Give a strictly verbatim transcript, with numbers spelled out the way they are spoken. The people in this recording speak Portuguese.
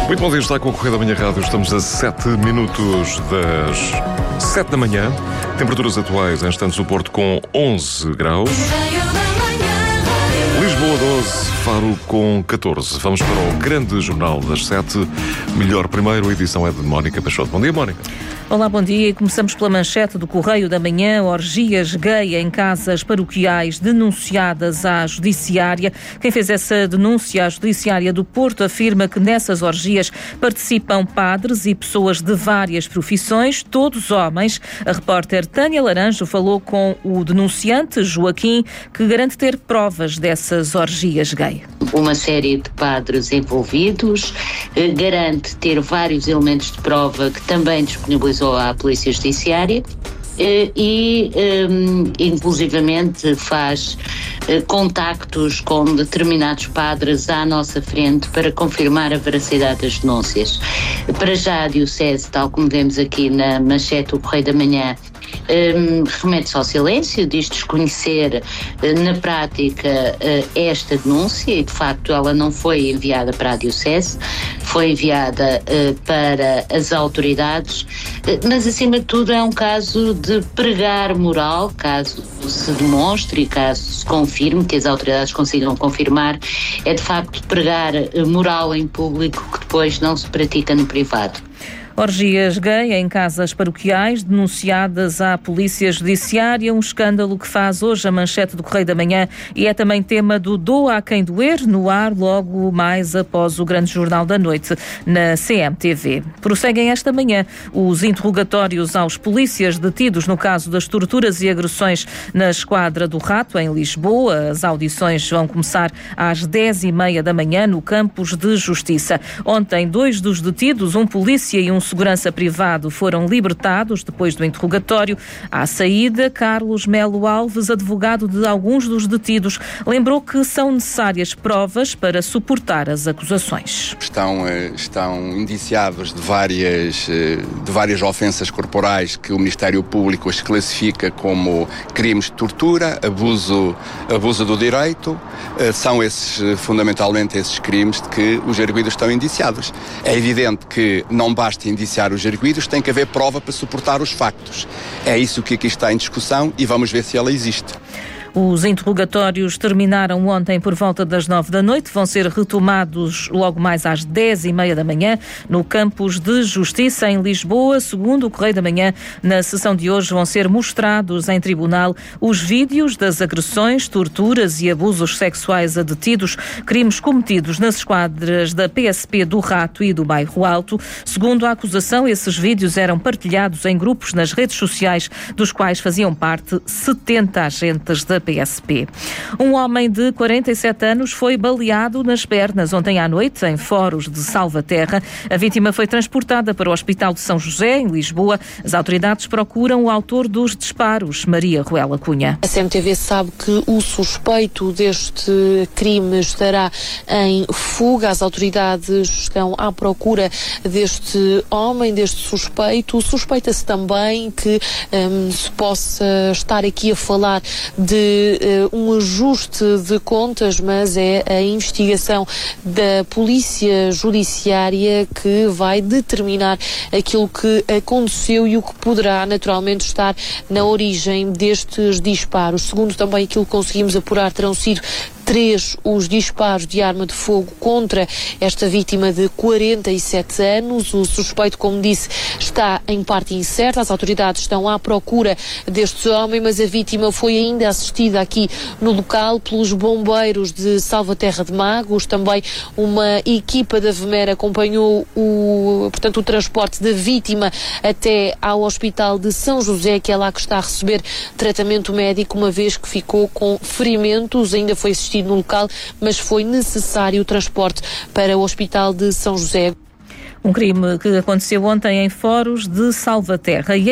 Muito bom dia, está com o Correio da Manhã Rádio. Estamos a sete minutos das sete da manhã. Temperaturas atuais em instantes do Porto com onze graus. Lisboa doze, Faro com catorze. Vamos para o grande jornal das sete. Melhor primeiro, a edição é de Mónica Peixoto. Bom dia, Mónica. Olá, bom dia. E começamos pela manchete do Correio da Manhã. Orgias gay em casas paroquiais denunciadas à Judiciária. Quem fez essa denúncia à Judiciária do Porto afirma que nessas orgias participam padres e pessoas de várias profissões, todos homens. A repórter Tânia Laranjo falou com o denunciante Joaquim, que garante ter provas dessas orgias gay. Uma série de padres envolvidos, eh, garante ter vários elementos de prova que também disponibilizou à Polícia Judiciária eh, e, eh, inclusivamente, faz eh, contactos com determinados padres à nossa frente para confirmar a veracidade das denúncias. Para já, a Diocese, tal como vemos aqui na manchete do Correio da Manhã, Um, remete-se ao silêncio, diz desconhecer uh, na prática uh, esta denúncia e de facto ela não foi enviada para a Diocese, foi enviada uh, para as autoridades, uh, mas acima de tudo é um caso de pregar moral, caso se demonstre e caso se confirme, que as autoridades consigam confirmar, é de facto pregar uh, moral em público que depois não se pratica no privado. Orgias gay em casas paroquiais denunciadas à Polícia Judiciária, um escândalo que faz hoje a manchete do Correio da Manhã e é também tema do Doa a Quem Doer, no ar logo mais após o grande jornal da noite na C M T V. Prosseguem esta manhã os interrogatórios aos polícias detidos no caso das torturas e agressões na Esquadra do Rato, em Lisboa. As audições vão começar às dez e meia da manhã no Campos de Justiça. Ontem, dois dos detidos, um polícia e um segurança privado, foram libertados depois do interrogatório. À saída, Carlos Melo Alves, advogado de alguns dos detidos, lembrou que são necessárias provas para suportar as acusações. Estão, estão indiciados de várias, de várias ofensas corporais que o Ministério Público as classifica como crimes de tortura, abuso, abuso do direito. São esses, fundamentalmente esses crimes de que os arguidos estão indiciados. É evidente que não basta indiciar os arguidos, tem que haver prova para suportar os factos. É isso que aqui está em discussão e vamos ver se ela existe. Os interrogatórios terminaram ontem por volta das nove da noite, vão ser retomados logo mais às dez e meia da manhã no Campos de Justiça em Lisboa. Segundo o Correio da Manhã, na sessão de hoje vão ser mostrados em tribunal os vídeos das agressões, torturas e abusos sexuais a detidos, crimes cometidos nas esquadras da P S P do Rato e do Bairro Alto. Segundo a acusação, esses vídeos eram partilhados em grupos nas redes sociais, dos quais faziam parte setenta agentes da P S P. Um homem de quarenta e sete anos foi baleado nas pernas ontem à noite, em Foros de Salvaterra. A vítima foi transportada para o Hospital de São José, em Lisboa. As autoridades procuram o autor dos disparos, Maria Ruela Cunha. A C M T V sabe que o suspeito deste crime estará em fuga. As autoridades estão à procura deste homem, deste suspeito. Suspeita-se também que um, se possa estar aqui a falar de uh, um ajuste de contas, mas é a investigação da Polícia Judiciária que vai determinar aquilo que aconteceu e o que poderá naturalmente estar na origem destes disparos. Segundo também aquilo que conseguimos apurar, terão sido três os disparos de arma de fogo contra esta vítima de quarenta e sete anos. O suspeito, como disse, está em parte incerta. As autoridades estão à procura deste homem, mas a vítima foi ainda assistida aqui no local pelos bombeiros de Salvaterra de Magos. Também uma equipa da V M E R acompanhou o, portanto, o transporte da vítima até ao Hospital de São José, que é lá que está a receber tratamento médico, uma vez que ficou com ferimentos. Ainda foi assistido no local, mas foi necessário o transporte para o Hospital de São José. Um crime que aconteceu ontem em Foros de Salvaterra. E